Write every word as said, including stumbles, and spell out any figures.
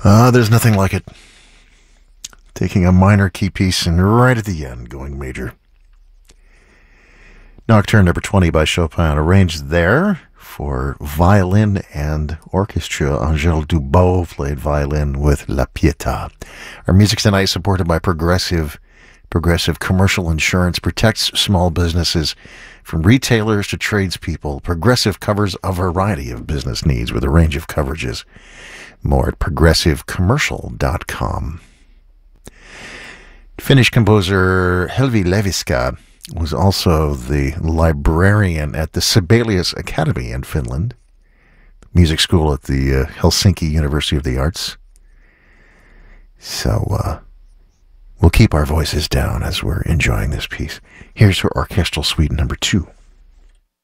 Ah, there's nothing like it. Taking a minor key piece and right at the end going major. Nocturne number twenty by Chopin, arranged there for violin and orchestra. Angèle Dubot played violin with La Pietà. Our music tonight supported by Progressive. Progressive Commercial Insurance protects small businesses from retailers to tradespeople. Progressive covers a variety of business needs with a range of coverages. More at progressive commercial dot com. Finnish composer Helvi Leviska was also the librarian at the Sibelius Academy in Finland, music school at the uh, Helsinki University of the Arts. So uh, we'll keep our voices down as we're enjoying this piece. Here's her orchestral suite number two.